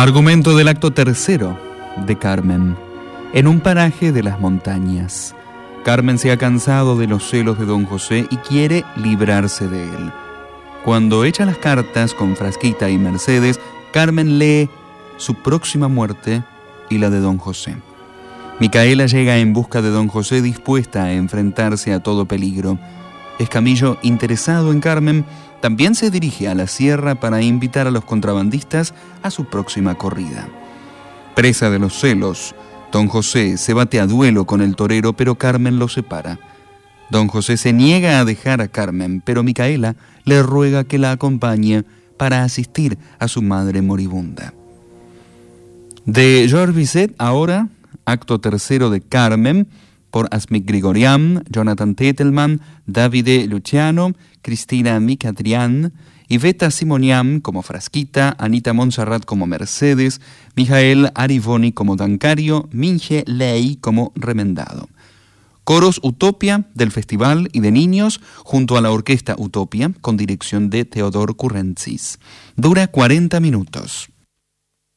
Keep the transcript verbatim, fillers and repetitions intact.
Argumento del acto tercero de Carmen. En un paraje de las montañas, Carmen se ha cansado de los celos de don José y quiere librarse de él. Cuando echa las cartas con Frasquita y Mercedes, Carmen lee su próxima muerte y la de don José. Micaela llega en busca de don José, dispuesta a enfrentarse a todo peligro. Escamillo, interesado en Carmen, también se dirige a la sierra para invitar a los contrabandistas a su próxima corrida. Presa de los celos, don José se bate a duelo con el torero, pero Carmen lo separa. Don José se niega a dejar a Carmen, pero Micaela le ruega que la acompañe para asistir a su madre moribunda. De Georges Bizet, ahora, acto tercero de Carmen, por Asmik Grigorian, Jonathan Tettelman, Davide Luciano, Cristina Micadrian, Iveta Simonian como Frasquita, Anita Montserrat como Mercedes, Mijael Arivoni como Dancario, Minje Ley como Remendado. Coros Utopia del Festival y de Niños junto a la Orquesta Utopia con dirección de Teodor Currentzis. Dura cuarenta minutos.